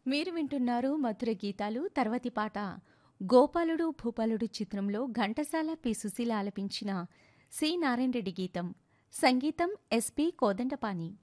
మీరు వింటున్నారు మధుర గీతాలు. తర్వాతి పాట 'గోపాలుడు భూపాలుడు' చిత్రంలో ఘంటసాల పి. సుశీల ఆలపించిన సి. నారాయణ రెడ్డి గీతం. సంగీతం ఎస్పి కోదండపాణి.